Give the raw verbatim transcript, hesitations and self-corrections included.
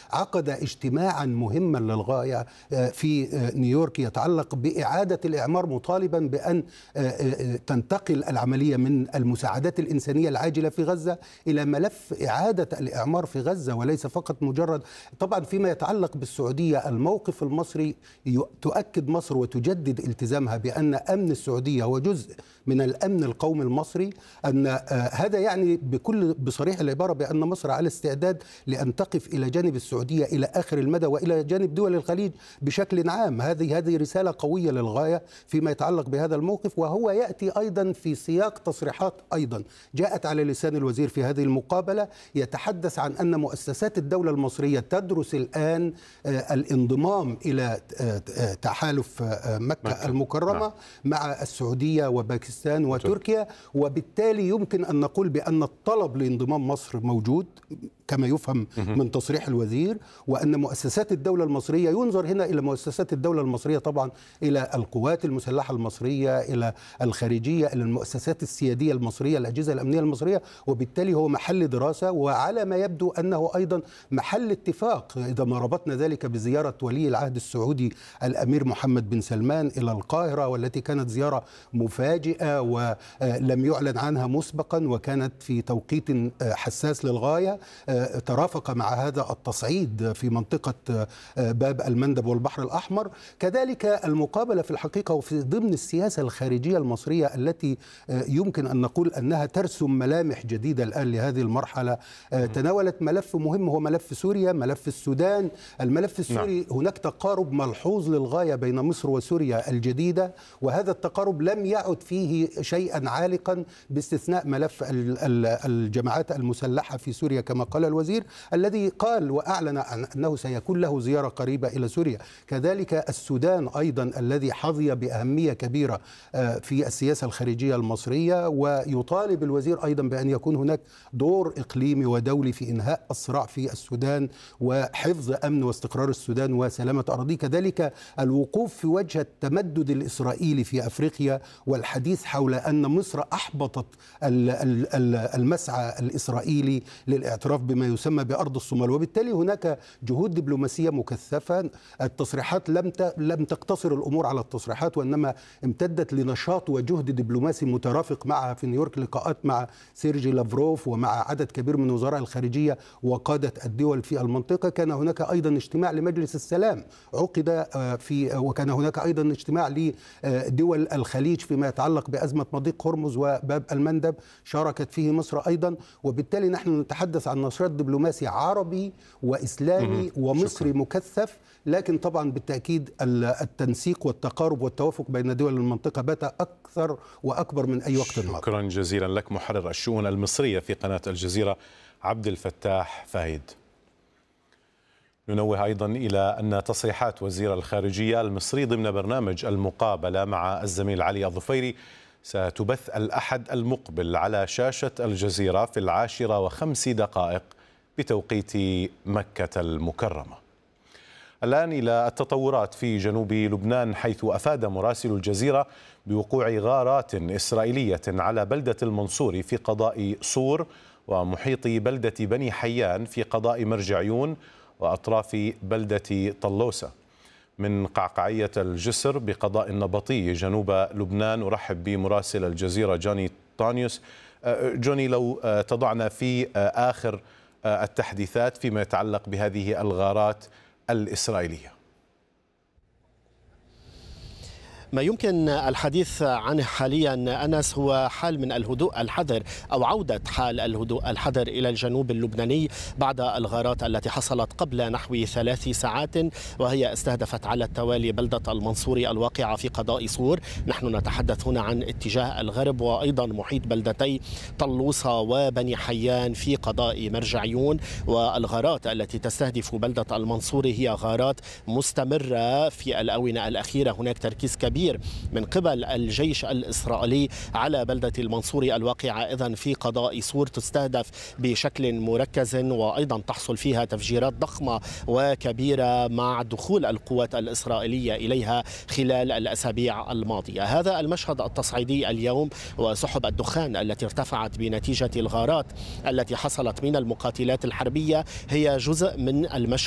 عقد اجتماعا مهما للغاية في نيويورك يتعلق بإعادة الإعمار، مطالبا بأن تنتقل العملية من المساعدات الإنسانية العاجلة في غزة إلى ملف إعادة الإعمار في غزة، وليس فقط مجرد. طبعا فيما يتعلق بالسعودية، الموقف المصري تؤكد مصر وتجدد التزامها بأن أمن السعودية هو جزء من الأمن القومي المصري، أن هذا يعني بكل بصريح العبارة بأن مصر على استعداد لأن تقف إلى جانب السعودية إلى آخر المدى وإلى جانب دول الخليج بشكل عام. هذه هذه رسالة قوية للغاية فيما يتعلق بهذا الموقف، وهو يأتي أيضا في سياق تصريحات أيضا جاءت على لسان الوزير في هذه المقابلة، يتحدث عن أن مؤسسات الدولة المصرية تدرس الآن الانضمام إلى تحالف مكة المكرمة مع السعودية وباكستان وتركيا، وبالتالي يمكن أن نقول بأن الطلب لانضمام مصر موجود كما يفهم من تصريح الوزير، وأن مؤسسات الدولة المصرية ينظر هنا إلى مؤسسات الدولة المصرية طبعا إلى القوات المسلحة المصرية، إلى الخارجية، إلى المؤسسات السيادية المصرية، الأجهزة الأمنية المصرية، وبالتالي هو محل دراسة، وعلى ما يبدو أنه أيضا محل اتفاق إذا ما ربطنا ذلك بزيارة ولي العهد السعودي الأمير محمد بن سلمان إلى القاهرة، والتي كانت زيارة مفاجئة ولم يعلن عنها مسبقا، وكانت في توقيت حساس للغاية، ترافق مع هذا التصعيد في منطقة باب المندب والبحر الأحمر. كذلك المقابلة في الحقيقة وفي ضمن السياسة الخارجية المصرية التي يمكن أن نقول أنها ترسم ملامح جديدة الآن لهذه المرحلة، تناولت ملف مهم هو ملف سوريا، ملف السودان. الملف السوري هناك تقارب ملحوظ للغاية بين مصر وسوريا الجديدة، وهذا التقارب لم يعد فيه شيئا عالقا باستثناء ملف الجماعات المسلحة في سوريا كما قال الوزير، الذي قال وأعلن أنه سيكون له زيارة قريبة إلى سوريا. كذلك السودان أيضا الذي حظي بأهمية كبيرة في السياسة الخارجية المصرية، ويطالب الوزير أيضا بأن يكون هناك دور إقليمي ودولي في إنهاء الصراع في السودان وحفظ أمن واستقرار السودان وسلامة أراضيه. كذلك الوقوف في وجه التمدد الإسرائيلي في أفريقيا، والحديث حول أن مصر أحبطت المسعى الإسرائيلي للاعتراف بما يسمى بأرض الصومال، وبالتالي هناك جهود دبلوماسية مكثفة. التصريحات لم لم تقتصر الأمور على التصريحات، وإنما امتدت لنشاط وجهد دبلوماسي مترافق معها في نيويورك، لقاءات مع سيرجي لافروف ومع عدد كبير من وزراء الخارجية وقادة الدول في المنطقة. كان هناك أيضا اجتماع لمجلس السلام عقد في، وكان هناك أيضا اجتماع لدول الخليج فيما يتعلق بأزمة مضيق هرمز وباب المندب، شاركت فيه مصر أيضا. وبالتالي نحن نتحدث عن نشاط دبلوماسي عربي وإسلامي ومصري مكثف، لكن طبعا بالتأكيد التنسيق والتقارب والتوافق بين دول المنطقة بات أكثر وأكبر من أي وقت مضى. شكرا جزيلا لك محرر الشؤون المصرية في قناة الجزيرة عبد الفتاح فهيد. ننوه أيضا إلى أن تصريحات وزير الخارجية المصري ضمن برنامج المقابلة مع الزميل علي الظفيري ستبث الأحد المقبل على شاشة الجزيرة في العاشرة وخمس دقائق بتوقيت مكة المكرمة. الآن إلى التطورات في جنوب لبنان، حيث أفاد مراسل الجزيرة بوقوع غارات إسرائيلية على بلدة المنصوري في قضاء صور ومحيط بلدة بني حيان في قضاء مرجعيون وأطراف بلدة طلوسة. من قعقعية الجسر بقضاء النبطي جنوب لبنان أرحب بمراسل الجزيرة جوني طانيوس. جوني، لو تضعنا في آخر التحديثات فيما يتعلق بهذه الغارات الإسرائيلية. ما يمكن الحديث عنه حاليا أنس هو حال من الهدوء الحذر أو عودة حال الهدوء الحذر إلى الجنوب اللبناني بعد الغارات التي حصلت قبل نحو ثلاث ساعات، وهي استهدفت على التوالي بلدة المنصوري الواقعة في قضاء صور. نحن نتحدث هنا عن اتجاه الغرب، وأيضا محيط بلدتي طلوسة وبني حيان في قضاء مرجعيون. والغارات التي تستهدف بلدة المنصوري هي غارات مستمرة في الآونة الأخيرة. هناك تركيز كبير من قبل الجيش الإسرائيلي على بلدة المنصوري الواقعة إذن في قضاء صور، تستهدف بشكل مركز، وأيضا تحصل فيها تفجيرات ضخمة وكبيرة مع دخول القوات الإسرائيلية إليها خلال الأسابيع الماضية. هذا المشهد التصعيدي اليوم وسحب الدخان التي ارتفعت بنتيجة الغارات التي حصلت من المقاتلات الحربية هي جزء من المشهد